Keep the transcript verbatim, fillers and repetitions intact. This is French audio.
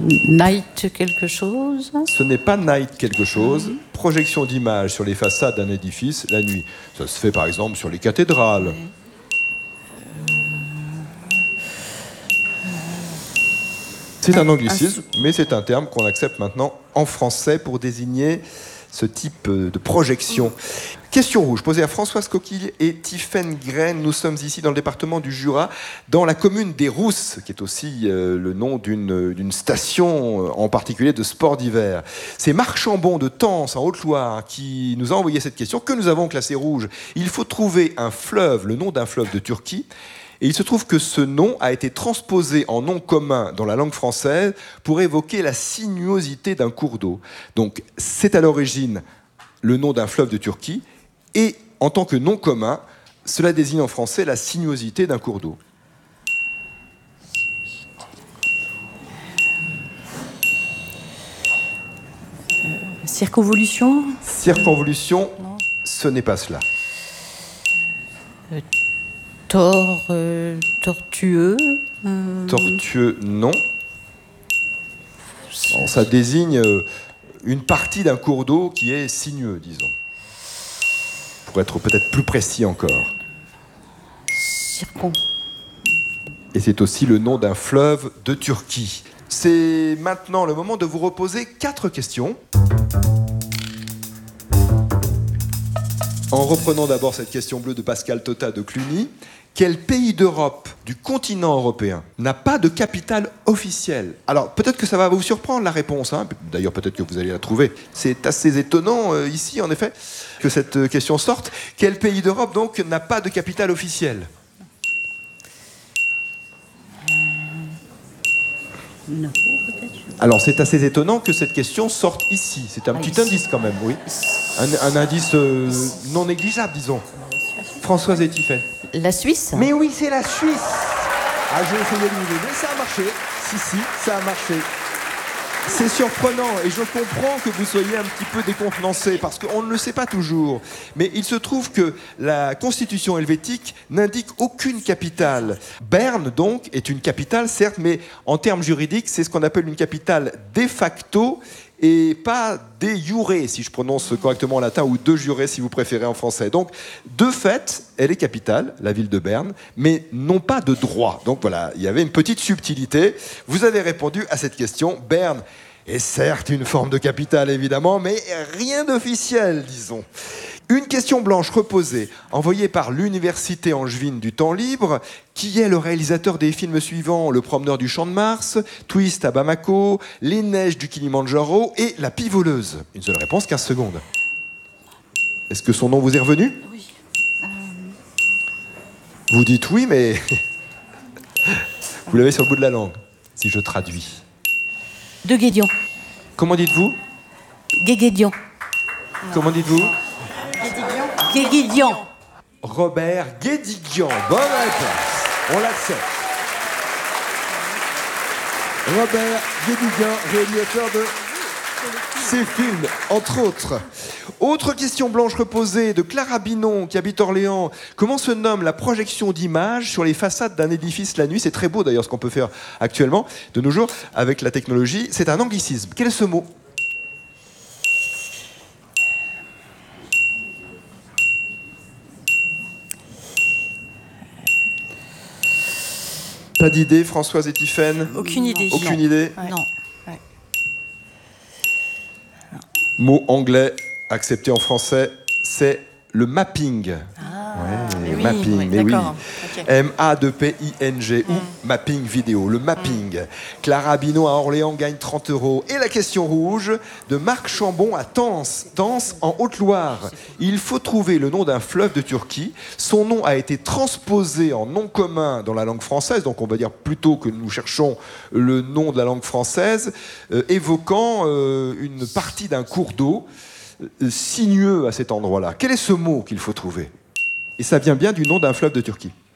Night quelque chose. Ce n'est pas night quelque chose. Projection d'images sur les façades d'un édifice la nuit. Ça se fait par exemple sur les cathédrales. C'est un anglicisme, mais c'est un terme qu'on accepte maintenant en français pour désigner ce type de projection. Question rouge, posée à Françoise Coquille et Tiffaine Graine. Nous sommes ici dans le département du Jura, dans la commune des Rousses, qui est aussi euh, le nom d'une, d'une station, euh, en particulier de sport d'hiver. C'est Marc Chambon de Tence, en Haute-Loire, qui nous a envoyé cette question, que nous avons classée rouge. Il faut trouver un fleuve, le nom d'un fleuve de Turquie. Et il se trouve que ce nom a été transposé en nom commun dans la langue française pour évoquer la sinuosité d'un cours d'eau. Donc c'est à l'origine le nom d'un fleuve de Turquie, et en tant que nom commun, cela désigne en français la sinuosité d'un cours d'eau. Euh, circonvolution. Circonvolution, ce n'est pas cela. Euh, tor, euh, tortueux. Euh... Tortueux, non. Bon, ça désigne euh, une partie d'un cours d'eau qui est sinueux, disons. Pour être peut-être plus précis encore. Circon. Et c'est aussi le nom d'un fleuve de Turquie. C'est maintenant le moment de vous reposer quatre questions. En reprenant d'abord cette question bleue de Pascal Tota de Cluny. Quel pays d'Europe, du continent européen, n'a pas de capitale officielle? Alors, peut-être que ça va vous surprendre, la réponse. Hein. D'ailleurs, peut-être que vous allez la trouver. C'est assez étonnant, euh, ici, en effet, que cette question sorte. Quel pays d'Europe, donc, n'a pas de capitale officielle? Non, peut-être. Alors, c'est assez étonnant que cette question sorte ici. C'est un ah, petit ici. indice, quand même, oui. Un, un indice euh, non négligeable, disons. Françoise et Tiffaine. La Suisse? Mais oui, c'est la Suisse. Ah, j'ai essayé de vous aider, ça a marché. Si, si, ça a marché. C'est surprenant et je comprends que vous soyez un petit peu décontenancé parce qu'on ne le sait pas toujours. Mais il se trouve que la constitution helvétique n'indique aucune capitale. Berne, donc, est une capitale, certes, mais en termes juridiques, c'est ce qu'on appelle une capitale de facto et pas de jure, si je prononce correctement en latin, ou de jure, si vous préférez en français. Donc, de fait, elle est capitale, la ville de Berne, mais non pas de droit. Donc voilà, il y avait une petite subtilité. Vous avez répondu à cette question. Berne est certes une forme de capitale, évidemment, mais rien d'officiel, disons. Une question blanche reposée, envoyée par l'Université angevine du temps libre. Qui est le réalisateur des films suivants? Le promeneur du Champ de Mars, Twist à Bamako, Les neiges du Kilimandjaro et La Pivoleuse. Une seule réponse, quinze secondes. Est-ce que son nom vous est revenu? Oui. Euh... Vous dites oui, mais vous l'avez sur le bout de la langue, si je traduis. De Guédion. Comment dites-vous? Guéguédion. Comment dites-vous? Guéguédion. Robert Guédiguian. Bonne réponse. On l'accepte. Robert Guédiguian, réalisateur de ces films, entre autres. Autre question blanche reposée de Clara Binon, qui habite Orléans. Comment se nomme la projection d'images sur les façades d'un édifice la nuit? C'est très beau d'ailleurs ce qu'on peut faire actuellement, de nos jours, avec la technologie. C'est un anglicisme. Quel est ce mot? Pas d'idée, Françoise et Tiffaine? Aucune idée. Aucune non. idée? Ouais. Non. Ouais. Mot anglais accepté en français, c'est le mapping. Ah, ouais, oui, mapping, oui, mais oui. Okay. M A P I N G ou mm. mapping vidéo, le mapping. Mm. Clara Binon à Orléans gagne trente euros. Et la question rouge de Marc Chambon à Tence, Tence en Haute-Loire. Il faut trouver le nom d'un fleuve de Turquie. Son nom a été transposé en nom commun dans la langue française, donc on va dire plutôt que nous cherchons le nom de la langue française, euh, évoquant euh, une partie d'un cours d'eau euh, sinueux à cet endroit-là. Quel est ce mot qu'il faut trouver? Et ça vient bien du nom d'un fleuve de Turquie.